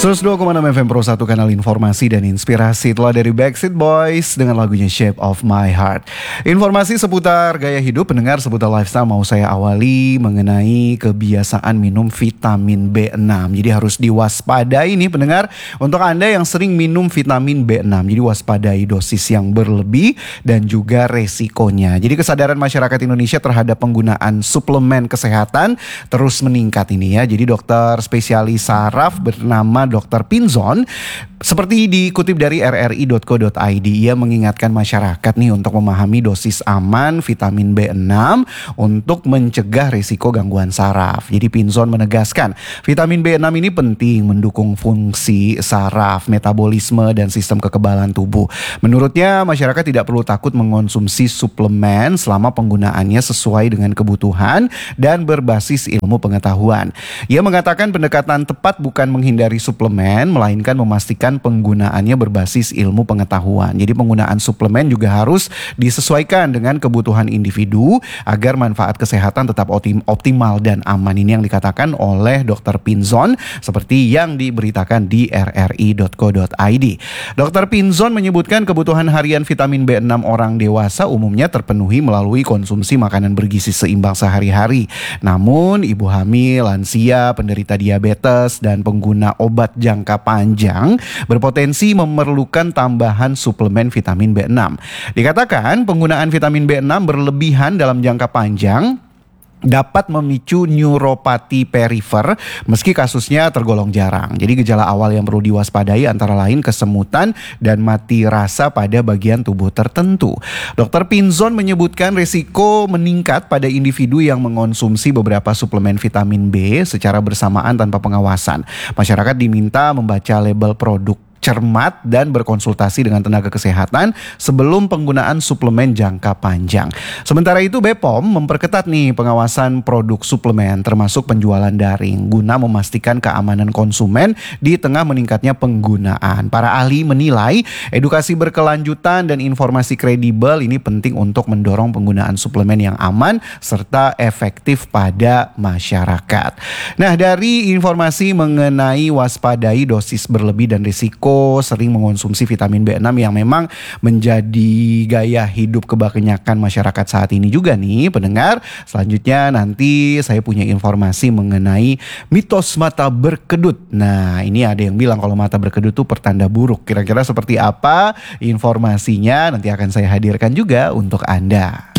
102,6 FM Pro 1 kanal informasi dan inspirasi telah dari Backstreet Boys dengan lagunya Shape of My Heart. Informasi seputar gaya hidup, pendengar seputar lifestyle mau saya awali mengenai kebiasaan minum vitamin B6. Jadi harus diwaspadai nih pendengar untuk Anda yang sering minum vitamin B6. Jadi waspadai dosis yang berlebih dan juga resikonya. Jadi kesadaran masyarakat Indonesia terhadap penggunaan suplemen kesehatan terus meningkat ini ya. Jadi dokter spesialis saraf bernama Dr. Pinzon, seperti dikutip dari rri.co.id, ia mengingatkan masyarakat nih untuk memahami dosis aman vitamin B6 untuk mencegah risiko gangguan saraf. Jadi Pinzon menegaskan, vitamin B6 ini penting mendukung fungsi saraf, metabolisme, dan sistem kekebalan tubuh. Menurutnya, masyarakat tidak perlu takut mengonsumsi suplemen selama penggunaannya sesuai dengan kebutuhan dan berbasis ilmu pengetahuan. Ia mengatakan pendekatan tepat bukan menghindari suplemen, melainkan memastikan penggunaannya berbasis ilmu pengetahuan. Jadi penggunaan suplemen juga harus disesuaikan dengan kebutuhan individu agar manfaat kesehatan tetap optimal dan aman. Ini yang dikatakan oleh Dr. Pinzon seperti yang diberitakan di rri.co.id. Dr. Pinzon menyebutkan kebutuhan harian vitamin B6 orang dewasa umumnya terpenuhi melalui konsumsi makanan bergizi seimbang sehari-hari. Namun ibu hamil, lansia, penderita diabetes, dan pengguna obat jangka panjang berpotensi memerlukan tambahan suplemen vitamin B6. Dikatakan penggunaan vitamin B6 berlebihan dalam jangka panjang dapat memicu neuropati perifer meski kasusnya tergolong jarang. Jadi gejala awal yang perlu diwaspadai antara lain kesemutan dan mati rasa pada bagian tubuh tertentu. Dr. Pinzon menyebutkan risiko meningkat pada individu yang mengonsumsi beberapa suplemen vitamin B secara bersamaan tanpa pengawasan. Masyarakat diminta membaca label produk cermat dan berkonsultasi dengan tenaga kesehatan sebelum penggunaan suplemen jangka panjang. Sementara itu BPOM memperketat nih pengawasan produk suplemen termasuk penjualan daring guna memastikan keamanan konsumen di tengah meningkatnya penggunaan. Para ahli menilai edukasi berkelanjutan dan informasi kredibel ini penting untuk mendorong penggunaan suplemen yang aman serta efektif pada masyarakat. Nah, dari informasi mengenai waspadai dosis berlebih dan risiko sering mengonsumsi vitamin B6 yang memang menjadi gaya hidup kebanyakan masyarakat saat ini juga nih pendengar. Selanjutnya nanti saya punya informasi mengenai mitos mata berkedut. Nah, ini ada yang bilang kalau mata berkedut itu pertanda buruk. Kira-kira seperti apa informasinya nanti akan saya hadirkan juga untuk Anda.